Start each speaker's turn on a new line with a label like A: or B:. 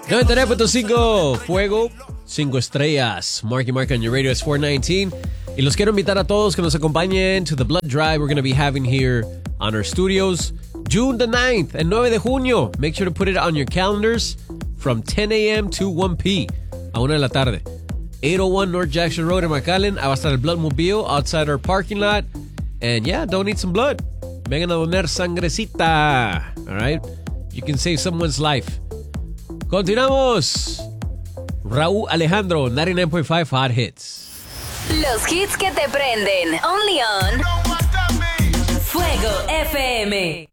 A: 99.5 Fuego, 5 estrellas. Marky Mark on your radio is 419. Y los quiero invitar a todos que nos acompañen to the blood drive we're going to be having here on our studios June the 9th and 9 de junio. Make sure to put it on your calendars from 10 a.m. to 1 p. A 1 de la tarde. 801 North Jackson Road in McAllen. Ahí va a estar el Bloodmobile outside our parking lot. And yeah, donate some blood. Vengan a donar sangrecita. All right? You can save someone's life. Continuamos. Raúl Alejandro, 99.5 Hot Hits.
B: Los hits que te prenden. Only on Fuego FM.